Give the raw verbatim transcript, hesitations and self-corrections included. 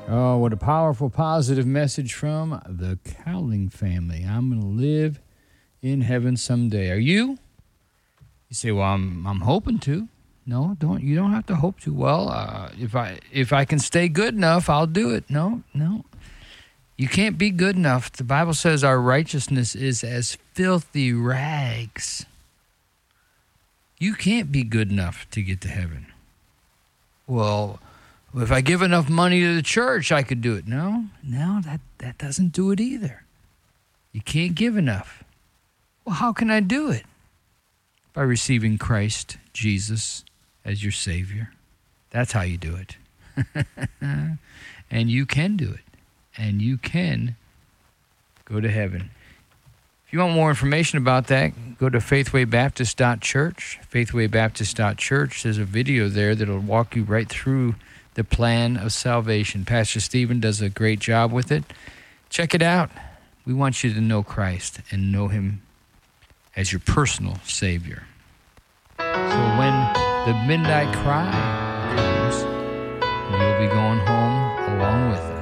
Oh, what a powerful, positive message from the Cowling family. I'm going to live in heaven someday. Are you? You say, well, I'm I'm hoping to. No, don't. You don't have to hope to. Well, uh, if I if I can stay good enough, I'll do it. No, no. You can't be good enough. The Bible says our righteousness is as filthy rags. You can't be good enough to get to heaven. Well, if I give enough money to the church, I could do it. No, no, that, that doesn't do it either. You can't give enough. Well, how can I do it? By receiving Christ Jesus as your Savior. That's how you do it. And you can do it. And you can go to heaven. If you want more information about that, go to faithway baptist dot church. faithway baptist dot church. There's a video there that'll walk you right through the plan of salvation. Pastor Stephen does a great job with it. Check it out. We want you to know Christ and know him as your personal Savior. So when the midnight cry comes, you'll be going home along with it.